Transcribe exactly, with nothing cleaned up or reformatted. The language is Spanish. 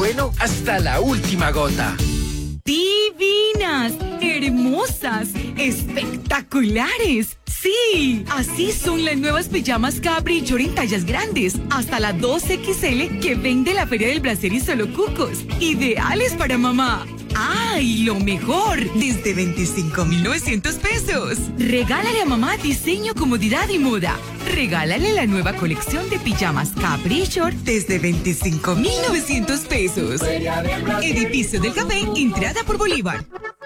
bueno hasta la última gota. Divinas, hermosas, espectaculares. Sí, así son las nuevas pijamas Capri Short en tallas grandes, hasta la dos equis ele que vende la Feria del Placer y Solo Cucos. Ideales para mamá. ¡Ay, lo mejor! Desde veinticinco mil novecientos pesos. Regálale a mamá diseño, comodidad y moda. Regálale la nueva colección de pijamas Capri Short desde veinticinco mil novecientos pesos. Edificio del Café, entrada por Bolívar.